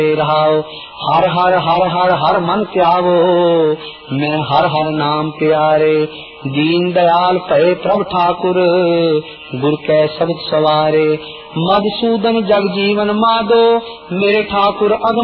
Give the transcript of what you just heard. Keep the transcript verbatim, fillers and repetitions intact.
रहाओ। हर हर हर हर हर मन त्यागो, मैं हर हर नाम प्यारे। दीन दयाल भये प्रभ ठाकुर, गुर कै शब्द सवारे। मधुसूदन जग जीवन माधो, मेरे ठाकुर अगम